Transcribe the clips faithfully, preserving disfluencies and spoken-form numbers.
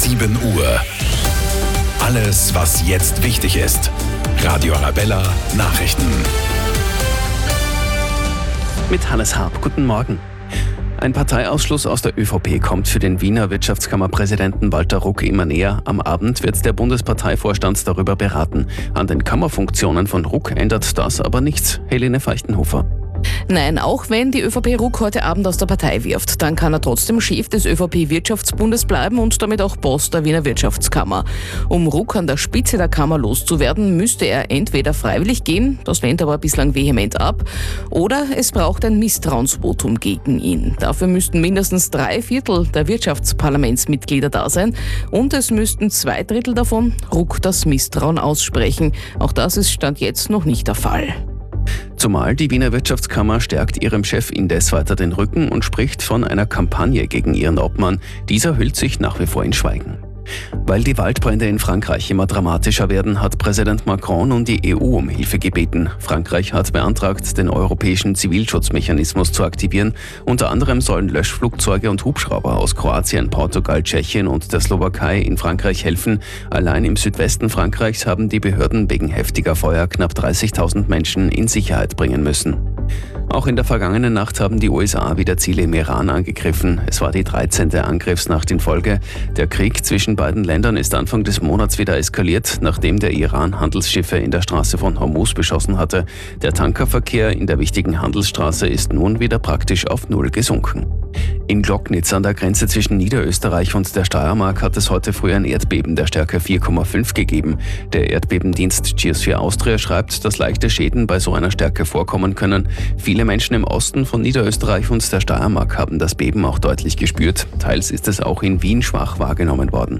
sieben Uhr. Alles, was jetzt wichtig ist. Radio Arabella Nachrichten. Mit Hannes Harp. Guten Morgen. Ein Parteiausschluss aus der ÖVP kommt für den Wiener Wirtschaftskammerpräsidenten Walter Ruck immer näher. Am Abend wird der Bundesparteivorstand darüber beraten. An den Kammerfunktionen von Ruck ändert das aber nichts. Helene Feuchtenhofer. Nein, auch wenn die ÖVP Ruck heute Abend aus der Partei wirft, dann kann er trotzdem Chef des ÖVP-Wirtschaftsbundes bleiben und damit auch Boss der Wiener Wirtschaftskammer. Um Ruck an der Spitze der Kammer loszuwerden, müsste er entweder freiwillig gehen, das lehnt aber bislang vehement ab, oder es braucht ein Misstrauensvotum gegen ihn. Dafür müssten mindestens drei Viertel der Wirtschaftsparlamentsmitglieder da sein und es müssten zwei Drittel davon Ruck das Misstrauen aussprechen. Auch das ist Stand jetzt noch nicht der Fall. Zumal die Wiener Wirtschaftskammer stärkt ihrem Chef indes weiter den Rücken und spricht von einer Kampagne gegen ihren Obmann. Dieser hüllt sich nach wie vor in Schweigen. Weil die Waldbrände in Frankreich immer dramatischer werden, hat Präsident Macron nun die E U um Hilfe gebeten. Frankreich hat beantragt, den europäischen Zivilschutzmechanismus zu aktivieren. Unter anderem sollen Löschflugzeuge und Hubschrauber aus Kroatien, Portugal, Tschechien und der Slowakei in Frankreich helfen. Allein im Südwesten Frankreichs haben die Behörden wegen heftiger Feuer knapp dreißigtausend Menschen in Sicherheit bringen müssen. Auch in der vergangenen Nacht haben die U S A wieder Ziele im Iran angegriffen. Es war die dreizehnte Angriffsnacht in Folge. Der Krieg zwischen beiden Ländern ist Anfang des Monats wieder eskaliert, nachdem der Iran Handelsschiffe in der Straße von Hormuz beschossen hatte. Der Tankerverkehr in der wichtigen Handelsstraße ist nun wieder praktisch auf Null gesunken. In Glocknitz an der Grenze zwischen Niederösterreich und der Steiermark hat es heute früh ein Erdbeben der Stärke vier Komma fünf gegeben. Der Erdbebendienst Geosphere Austria schreibt, dass leichte Schäden bei so einer Stärke vorkommen können. Viele Menschen im Osten von Niederösterreich und der Steiermark haben das Beben auch deutlich gespürt. Teils ist es auch in Wien schwach wahrgenommen worden.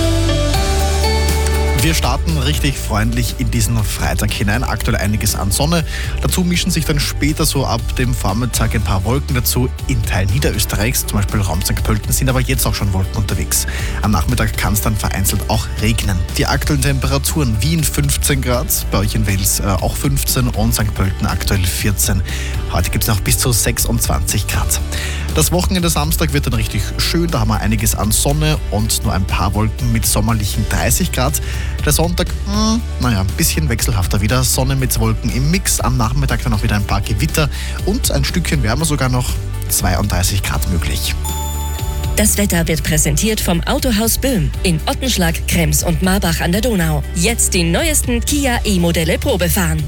Wir starten richtig freundlich in diesen Freitag hinein. Aktuell einiges an Sonne. Dazu mischen sich dann später so ab dem Vormittag ein paar Wolken dazu. In Teilen Niederösterreichs, zum Beispiel Raum Sankt Pölten, sind aber jetzt auch schon Wolken unterwegs. Am Nachmittag kann es dann vereinzelt auch regnen. Die aktuellen Temperaturen: Wien fünfzehn Grad, bei euch in Wels äh, auch fünfzehn und Sankt Pölten aktuell vierzehn. Heute gibt es noch bis zu sechsundzwanzig Grad. Das Wochenende Samstag wird dann richtig schön. Da haben wir einiges an Sonne und nur ein paar Wolken mit sommerlichen dreißig Grad. Der Sonntag, mh, naja, ein bisschen wechselhafter wieder. Sonne mit Wolken im Mix. Am Nachmittag dann auch wieder ein paar Gewitter und ein Stückchen wärmer, sogar noch zweiunddreißig Grad möglich. Das Wetter wird präsentiert vom Autohaus Böhm in Ottenschlag, Krems und Marbach an der Donau. Jetzt die neuesten Kia E-Modelle Probe fahren.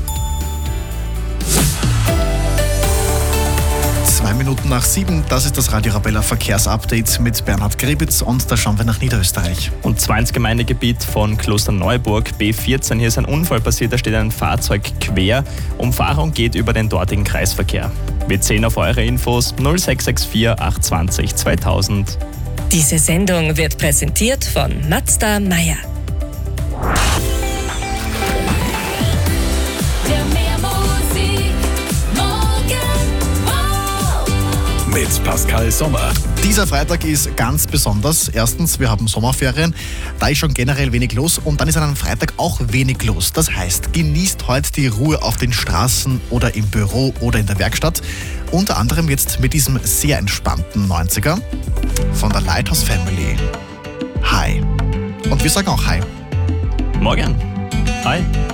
Zwei Minuten nach sieben, das ist das Radio Arabella Verkehrsupdate mit Bernhard Grebitz und da schauen wir nach Niederösterreich. Und zwar ins Gemeindegebiet von Klosterneuburg, B vierzehn. Hier ist ein Unfall passiert, da steht ein Fahrzeug quer. Umfahrung geht über den dortigen Kreisverkehr. Wir zählen auf eure Infos null sechs sechs vier acht zwei null zweitausend. Diese Sendung wird präsentiert von Mazda Meier. Mit Pascal Sommer. Dieser Freitag ist ganz besonders. Erstens, wir haben Sommerferien. Da ist schon generell wenig los und dann ist an einem Freitag auch wenig los. Das heißt, genießt heute die Ruhe auf den Straßen oder im Büro oder in der Werkstatt. Unter anderem jetzt mit diesem sehr entspannten neunziger von der Lighthouse Family. Hi. Und wir sagen auch Hi. Morgen. Hi.